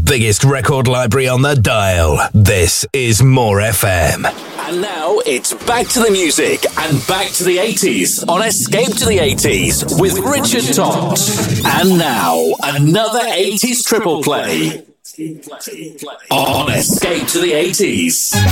biggest record library on the dial. This is More FM. And now it's back to the music and back to the 80s on Escape to the 80s with Richard Todd. And now another 80s triple play on Escape to the 80s.